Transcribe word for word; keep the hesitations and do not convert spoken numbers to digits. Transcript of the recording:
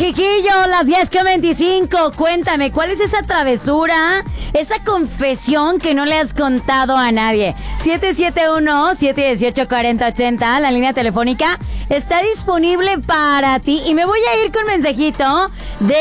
chiquillo, las diez con veinticinco. Cuéntame, ¿cuál es esa travesura, esa confesión que no le has contado a nadie? siete siete uno, siete uno ocho, cuatro cero ocho cero, la línea telefónica está disponible para ti. Y me voy a ir con un mensajito